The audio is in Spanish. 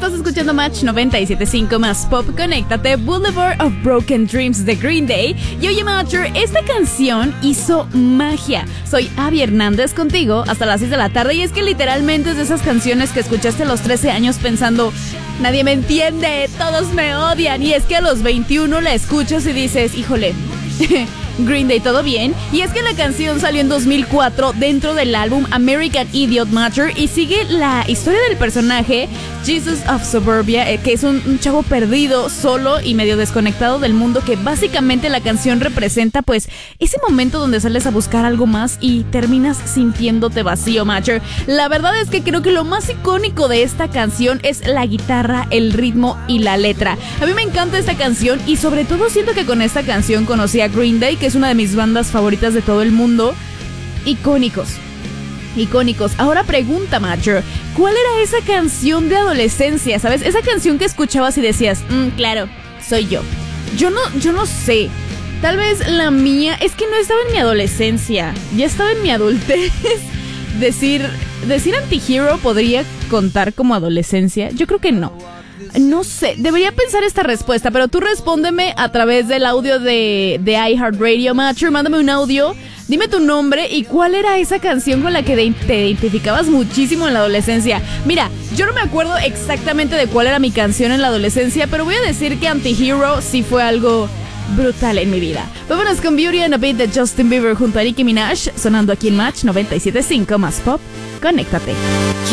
estás escuchando Match 97.5 más Pop. Conéctate, Boulevard of Broken Dreams de Green Day. Y oye, Matcher, esta canción hizo magia. Soy Abby Hernández contigo hasta las 6 de la tarde. Y es que literalmente es de esas canciones que escuchaste a los 13 años pensando, nadie me entiende, todos me odian. Y es que a los 21 la escuchas y dices, híjole, Green Day, ¿todo bien? Y es que la canción salió en 2004 dentro del álbum American Idiot Matcher y sigue la historia del personaje Jesus of Suburbia, que es un chavo perdido, solo y medio desconectado del mundo, que básicamente la canción representa pues ese momento donde sales a buscar algo más y terminas sintiéndote vacío, Matcher. La verdad es que creo que lo más icónico de esta canción es la guitarra, el ritmo y la letra. A mí me encanta esta canción y sobre todo siento que con esta canción conocí a Green Day, que es una de mis bandas favoritas de todo el mundo. Icónicos. Ahora pregunta, Matcher, ¿cuál era esa canción de adolescencia? ¿Sabes? Esa canción que escuchabas y decías, claro, soy yo. Yo no sé. Tal vez la mía es que no estaba en mi adolescencia, ya estaba en mi adultez. Decir Anti-Hero podría contar como adolescencia. Yo creo que no. No sé, debería pensar esta respuesta, pero tú respóndeme a través del audio de iHeartRadio, Matcher. Mándame un audio, dime tu nombre y cuál era esa canción con la que te identificabas muchísimo en la adolescencia. Mira, yo no me acuerdo exactamente de cuál era mi canción en la adolescencia, pero voy a decir que Anti-Hero sí fue algo brutal en mi vida. Vámonos con Beauty and a Beat de Justin Bieber junto a Nicki Minaj, sonando aquí en Match 97.5 más Pop. Conéctate.